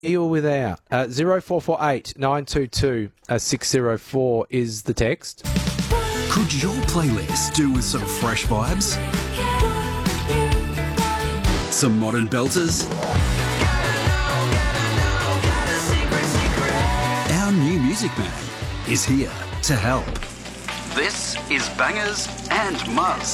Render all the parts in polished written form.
you without. 0448 922 604 is the text. Could your playlist do with some fresh vibes? Some modern belters? Our new music man is here to help. This is Bangers and Muzz.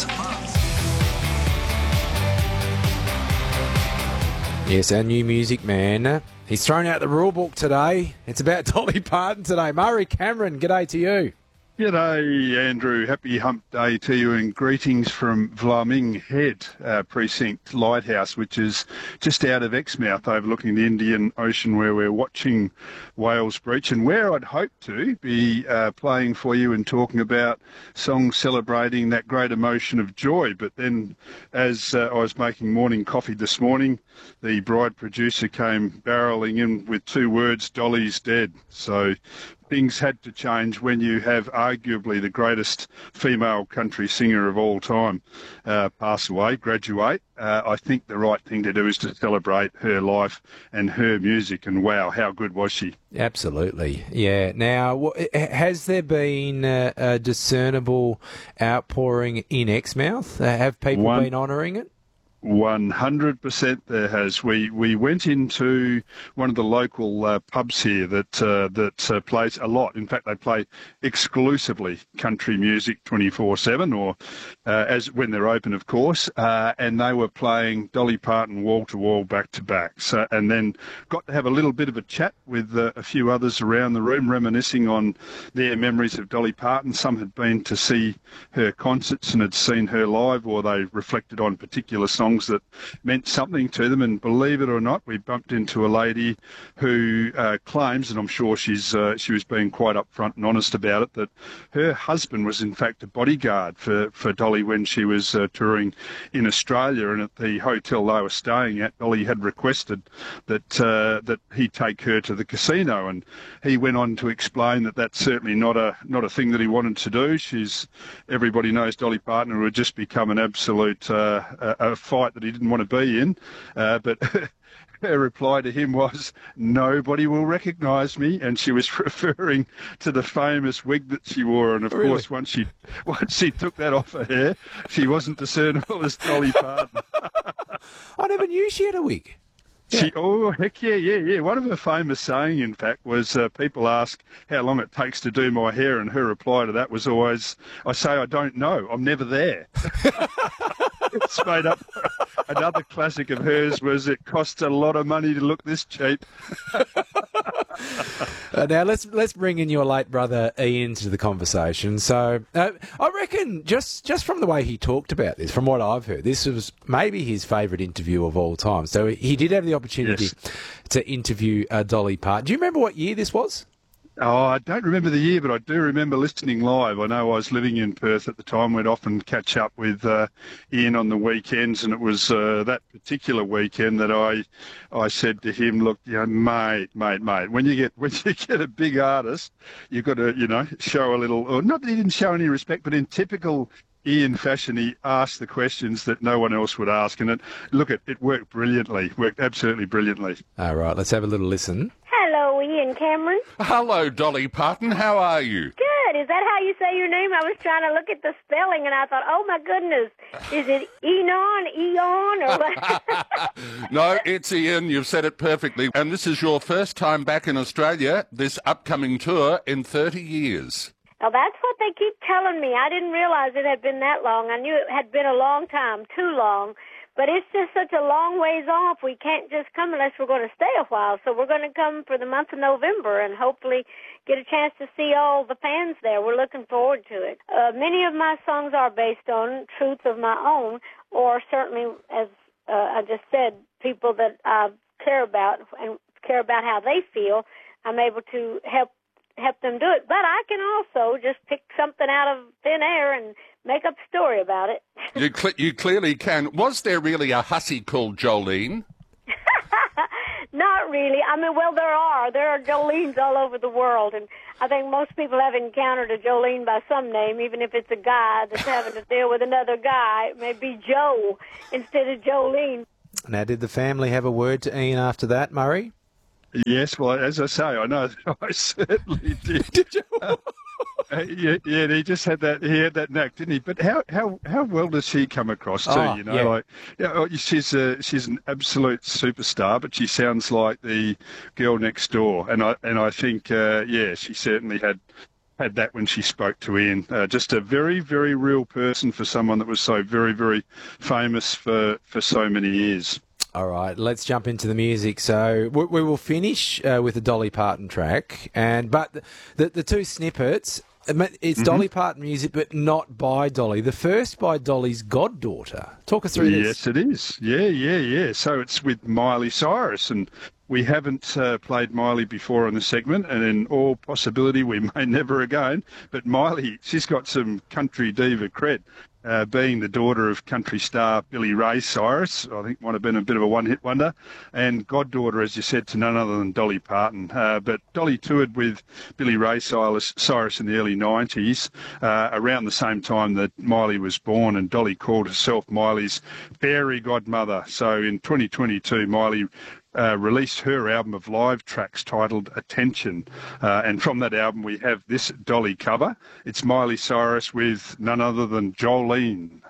Yes, our new music man. He's thrown out the rule book today. It's about Dolly Parton today. Murray Cameron, g'day to you. G'day, Andrew. Happy Hump Day to you, and greetings from Vlaming Head Precinct Lighthouse, which is just out of Exmouth, overlooking the Indian Ocean, where we're watching whales breach, and where I'd hope to be playing for you and talking about songs celebrating that great emotion of joy. But then, as I was making morning coffee this morning, the bride producer came barreling in with two words: Dolly's dead. So things had to change when you have arguably the greatest female country singer of all time pass away, graduate. I think the right thing to do is to celebrate her life and her music, and wow, how good was she? Absolutely, yeah. Now, has there been a discernible outpouring in Exmouth? Have people been honouring it? 100% there has. We went into one of the local pubs here that plays a lot. In fact, they play exclusively country music 24/7, or as when they're open, of course. And they were playing Dolly Parton wall to wall, back to back. So, and then got to have a little bit of a chat with a few others around the room, reminiscing on their memories of Dolly Parton. Some had been to see her concerts and had seen her live, or they reflected on particular songs that meant something to them. And believe it or not, we bumped into a lady who claims, and I'm sure she was being quite upfront and honest about it, that her husband was in fact a bodyguard for Dolly when she was touring in Australia, and at the hotel they were staying at, Dolly had requested that he take her to the casino, and he went on to explain that that's certainly not a thing that he wanted to do. Everybody knows Dolly Parton, who had just become an absolute a fight that he didn't want to be in, but her reply to him was, "Nobody will recognise me," and she was referring to the famous wig that she wore. And of course, once she took that off her hair, she wasn't discernible as Dolly Parton. I never knew she had a wig. Oh, heck yeah. One of her famous saying, in fact, was people ask how long it takes to do my hair, and her reply to that was always, "I say I don't know. I'm never there." It's made up. Another classic of hers was, "It costs a lot of money to look this cheap." Now let's bring in your late brother Ian to the conversation. So I reckon just from the way he talked about this, from what I've heard, this was maybe his favourite interview of all time. So he did have the opportunity to interview Dolly Parton. Do you remember what year this was? Oh, I don't remember the year, but I do remember listening live. I know I was living in Perth at the time. We'd often catch up with Ian on the weekends, and it was that particular weekend that I said to him, "Look, mate, when you get a big artist, you've got to, show a little." Or not that he didn't show any respect, but in typical Ian fashion, he asked the questions that no one else would ask, and it worked brilliantly. Worked absolutely brilliantly. All right, let's have a little listen. Hello, Ian Cameron. Hello, Dolly Parton. How are you? Good. Is that how you say your name? I was trying to look at the spelling, and I thought, oh, my goodness, is it Eon, or what? No, it's Ian. You've said it perfectly. And this is your first time back in Australia, this upcoming tour, in 30 years. Now, that's what they keep telling me. I didn't realize it had been that long. I knew it had been a long time, too long. But it's just such a long ways off. We can't just come unless we're going to stay a while. So we're going to come for the month of November and hopefully get a chance to see all the fans there. We're looking forward to it. Many of my songs are based on truths of my own, or certainly, as I just said, people that I care about and care about how they feel. I'm able to help them do it. But I can also just pick something out of thin air and make up a story about it. You clearly can. Was there really a hussy called Jolene? Not really. I mean, well, there are Jolenes all over the world, and I think most people have encountered a Jolene by some name, even if it's a guy that's having to deal with another guy. It may be Joe instead of Jolene. Now, did the family have a word to Ian after that, Murray? Yes, well, as I say, I know I certainly did. Did you? Yeah, he just had that. He had that knack, didn't he? But how well does she come across too? Oh, You know, yeah. like she's an absolute superstar, but she sounds like the girl next door. And I think she certainly had that when she spoke to Ian. Just a very, very real person for someone that was so very, very famous for so many years. All right, let's jump into the music. So we will finish with the Dolly Parton track, but the two snippets. It's Dolly Parton music, but not by Dolly. The first by Dolly's goddaughter. Talk us through this. Yes, it is. Yeah. So it's with Miley Cyrus, and we haven't played Miley before on the segment, and in all possibility we may never again. But Miley, she's got some country diva cred. Being the daughter of country star Billy Ray Cyrus, I think might have been a bit of a one-hit wonder, and goddaughter, as you said, to none other than Dolly Parton. But Dolly toured with Billy Ray Cyrus in the early 90s, around the same time that Miley was born, and Dolly called herself Miley's fairy godmother. So in 2022, Miley released her album of live tracks titled Attention. And from that album, we have this Dolly cover. It's Miley Cyrus with none other than Jolene.